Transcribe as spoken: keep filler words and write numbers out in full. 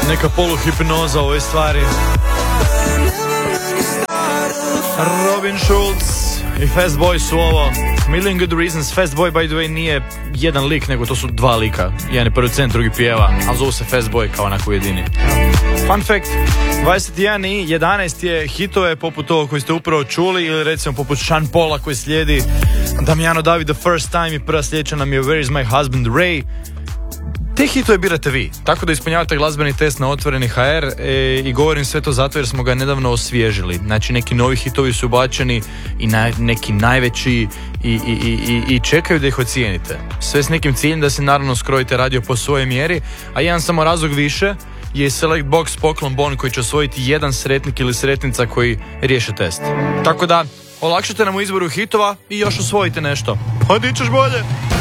Neka poluhipnoza u ovoj stvari. Robin Schulz i Fast Boy su ovo. Million Good Reasons. Fast Boy, by the way, nije jedan lik, nego to su dva lika. Jedan je producent, drugi pjeva, ali zovu se Fast Boy kao onako jedini. Fun fact, dvadeset jedan i jedanaest je hitove poput ovog koji ste upravo čuli, ili recimo poput Sean Paula koji slijedi Damiano David The First Time, i prva sljedeća nam je Where is my husband Ray. Te hitove birate vi, tako da ispunjavate glazbeni test na Otvoreni ha er, e, i govorim sve to zato jer smo ga nedavno osvježili. Znači neki novi hitovi su ubačeni i na, neki najveći i, i, i, i čekaju da ih ocijenite. Sve s nekim ciljem da se naravno skrojite radio po svojoj mjeri, a jedan samo razlog više je Select Box poklon bon koji će osvojiti jedan sretnik ili sretnica koji riješe test. Tako da olakšate nam u izboru hitova i još osvojite nešto. Pa di ćeš bolje?